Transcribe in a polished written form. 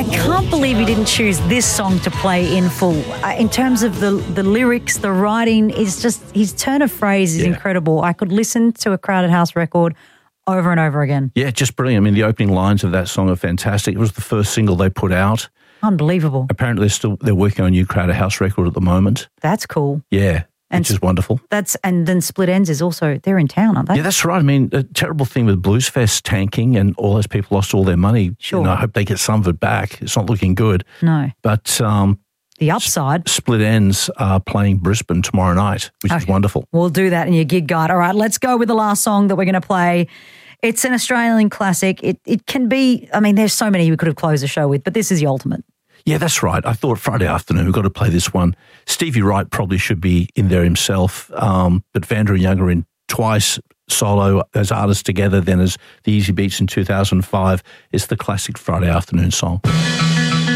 I can't believe he didn't choose this song to play in full. In terms of the lyrics, the writing, is just, his turn of phrase is incredible. I could listen to a Crowded House record over and over again. Yeah, just brilliant. I mean, the opening lines of that song are fantastic. It was the first single they put out. Unbelievable. Apparently they're working on a new Crowded House record at the moment. That's cool. Yeah. Which is wonderful. And then Split Enz is also, they're in town, aren't they? Yeah, that's right. I mean, the terrible thing with Blues Fest tanking and all those people lost all their money. Sure. You know, I hope they get some of it back. It's not looking good. No. But the upside. Split Enz are playing Brisbane tomorrow night, which is wonderful. We'll do that in your gig guide. All right, let's go with the last song that we're going to play. It's an Australian classic. It can be, I mean, there's so many we could have closed the show with, but this is the ultimate. Yeah, that's right. I thought Friday afternoon, we've got to play this one. Stevie Wright probably should be in there himself, but Vanda and Young are in twice solo as artists together, then as the Easy Beats in 2005. It's the classic Friday afternoon song.